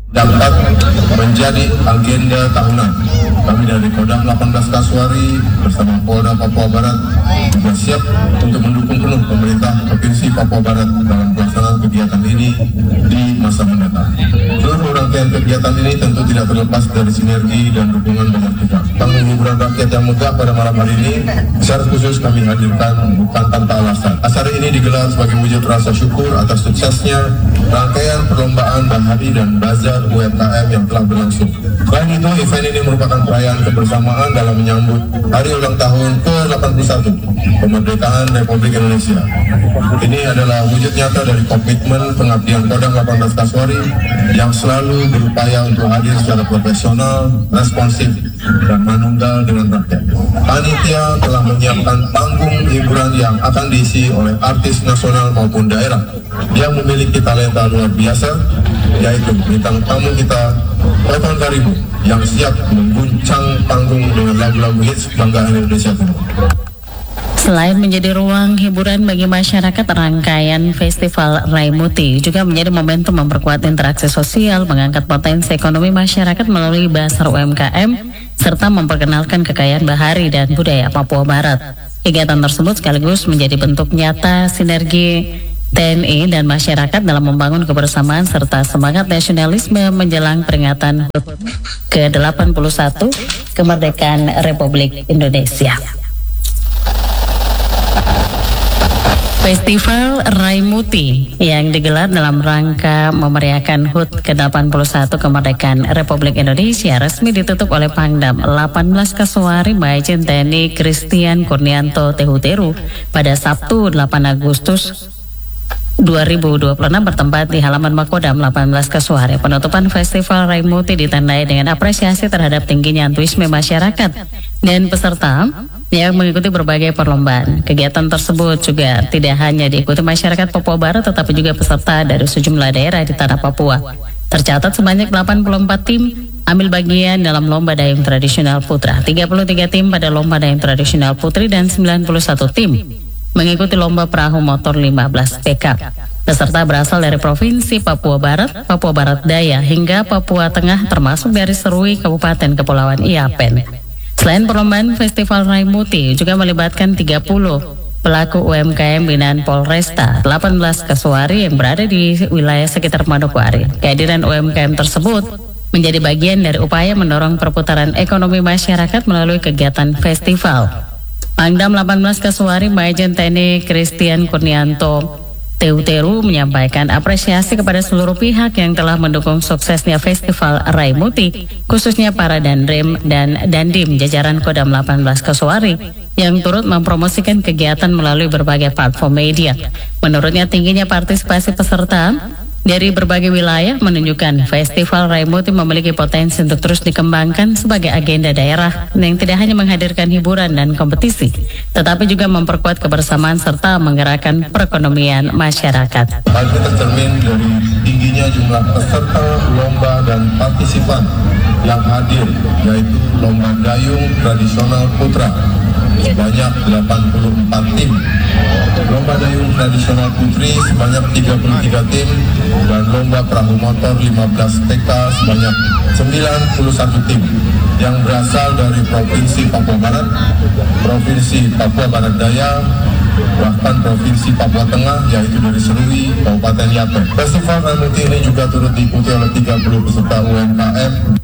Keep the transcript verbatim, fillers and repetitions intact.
dapat menjadi agenda tahunan. Kami dari Kodam delapan belas Kasuari bersama Polda Papua Barat juga siap untuk mendukung penuh pemerintah Provinsi Papua Barat dalam pelaksanaan kegiatan ini di masa mendatang. Seluruh rangkaian kegiatan ini tentu tidak terlepas dari sinergi dan dukungan banyak pihak. Panggung hiburan rakyat yang megah pada malam hari ini secara khusus kami hadirkan bukan tanpa alasan. Acara ini digelar sebagai wujud rasa syukur atas suksesnya rangkaian perlombaan bahari dan bazar U M K M yang telah berlangsung. Selain itu, event ini merupakan perayaan kebersamaan dalam menyambut hari ulang tahun ke delapan puluh satu kemerdekaan Republik Indonesia. Ini adalah wujud nyata dari komitmen pengabdian Kodam delapan belas Kasuari yang selalu berupaya untuk hadir secara profesional, responsif, dan manunggal dengan rakyat. Panitia telah menyiapkan panggung hiburan yang akan diisi oleh artis nasional maupun daerah yang memiliki talenta luar biasa, yaitu bintang tamu kita Oton Karibu yang siap mengguncang panggung dengan lagu-lagu hits kebanggaan Indonesia Timur. Selain menjadi ruang hiburan bagi masyarakat, rangkaian Festival Raimuti juga menjadi momentum memperkuat interaksi sosial, mengangkat potensi ekonomi masyarakat melalui Basar U M K M, serta memperkenalkan kekayaan bahari dan budaya Papua Barat. Kegiatan tersebut sekaligus menjadi bentuk nyata sinergi T N I dan masyarakat dalam membangun kebersamaan serta semangat nasionalisme menjelang peringatan H U T ke delapan puluh satu kemerdekaan Republik Indonesia. Festival Raimuti yang digelar dalam rangka memeriahkan H U T ke delapan puluh satu kemerdekaan Republik Indonesia resmi ditutup oleh Pangdam delapan belas Kasuari Majen T N I Christian Kurnianto Tehuteru pada Sabtu delapan Agustus dua ribu dua puluh enam bertempat di halaman Makodam delapan belas Kasuari. Penutupan Festival Raimuti ditandai dengan apresiasi terhadap tingginya antusiasme masyarakat dan peserta yang mengikuti berbagai perlombaan. Kegiatan tersebut juga tidak hanya diikuti masyarakat Papua Barat tetapi juga peserta dari sejumlah daerah di tanah Papua. Tercatat sebanyak delapan puluh empat tim ambil bagian dalam lomba dayung tradisional putra, tiga puluh tiga tim pada lomba dayung tradisional putri dan sembilan puluh satu tim mengikuti lomba perahu motor lima belas P K. Peserta berasal dari Provinsi Papua Barat, Papua Barat Daya hingga Papua Tengah termasuk dari Serui, Kabupaten Kepulauan Iapen. Selain perlombaan, Festival Raimuti juga melibatkan tiga puluh pelaku U M K M binaan Polresta delapan belas Kasuari yang berada di wilayah sekitar Manokwari. Kehadiran U M K M tersebut menjadi bagian dari upaya mendorong perputaran ekonomi masyarakat melalui kegiatan festival. Pangdam delapan belas Kasuari Majen T N I Christian Kurnianto Tehuteru menyampaikan apresiasi kepada seluruh pihak yang telah mendukung suksesnya Festival Raimuti, khususnya para Danrem dan Dandim jajaran Kodam delapan belas Kasuari yang turut mempromosikan kegiatan melalui berbagai platform media. Menurutnya, tingginya partisipasi peserta dari berbagai wilayah menunjukkan Festival Raimuti memiliki potensi untuk terus dikembangkan sebagai agenda daerah yang tidak hanya menghadirkan hiburan dan kompetisi, tetapi juga memperkuat kebersamaan serta menggerakkan perekonomian masyarakat. Hal ini tercermin dari tingginya jumlah peserta lomba dan partisipan yang hadir, yaitu lomba dayung tradisional putra sebanyak delapan puluh empat tim, lomba dayung tradisional putri sebanyak tiga puluh tiga tim, dan lomba perahu motor lima belas T K sebanyak sembilan puluh satu tim yang berasal dari Provinsi Papua Barat, Provinsi Papua Barat Daya, bahkan Provinsi Papua Tengah yaitu dari Serui, Kabupaten Yapen. Festival Raimuti ini juga turut diikuti oleh tiga puluh peserta U M K M